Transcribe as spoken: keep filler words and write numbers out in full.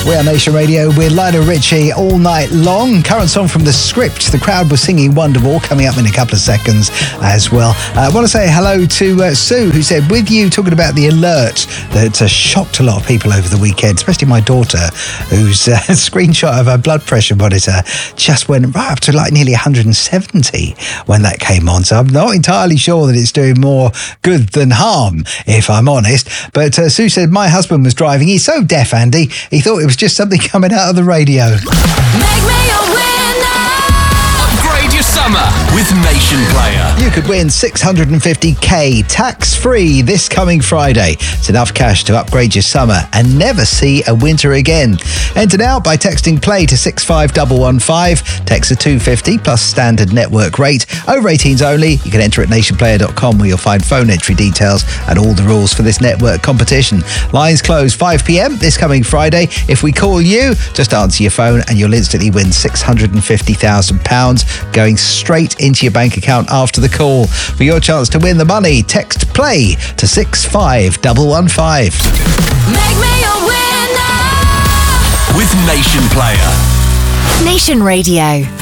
We are Nation Radio with Lionel Richie all night long. Current song from The Script. The crowd was singing Wonderwall, coming up in a couple of seconds as well. Uh, I want to say hello to uh, Sue, who said, with you talking about the alert that uh, shocked a lot of people over the weekend, especially my daughter, whose uh, screenshot of her blood pressure monitor just went right up to like nearly one hundred seventy when that came on. So I'm not entirely sure that it's doing more good than harm, if I'm honest. But uh, Sue said, my husband was driving. He's so deaf, Andy. He thought it was just something coming out of the radio. Make me a winner. Upgrade your summer with Nation Player. You could win six hundred fifty k tax-free this coming Friday. It's enough cash to upgrade your summer and never see a winter again. Enter now by texting play to six five one one five. Text a two hundred fifty plus standard network rate. Over eighteens only. You can enter at nation player dot com where you'll find phone entry details and all the rules for this network competition. Lines close five p.m. this coming Friday. If we call you, just answer your phone and you'll instantly win six hundred fifty thousand pounds going straight into your bank account after the call. For your chance to win the money, text play to six five one one five. Make me a winner with Nation Player. Nation Radio.